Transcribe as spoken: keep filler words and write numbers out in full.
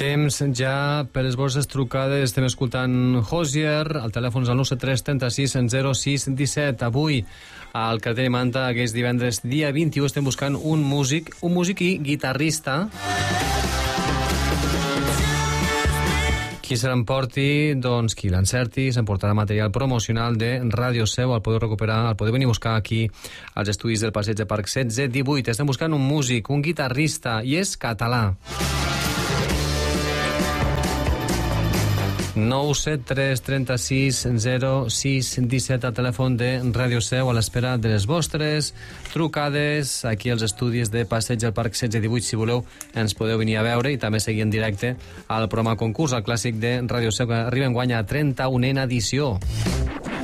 Temps ja per les vostres trucades. Estem escoltant Hozier. El telèfon és el nou set tres tres sis zero sis disset. Avui, al carrer Manta, aquest divendres, dia vint-i-u, estem buscant un músic, un músic i guitarrista. Qui se l'emporti, doncs qui l'encerti, s'emportarà material promocional de Ràdio Seu. El podeu recuperar, el podeu venir a buscar aquí als estudis del Passeig de Parc setze divuit. Estem buscant un músic, un guitarrista, i és català. nou set tres tres sis zero sis disset, al telèfon de Ràdio Seu, a l'espera de les vostres trucades aquí als estudis de Passeig del Parc setze divuit. Si voleu, ens podeu venir a veure i també seguir en directe al programa concurs, el clàssic de Ràdio Seu, que arriba enguany a trenta-unena edició.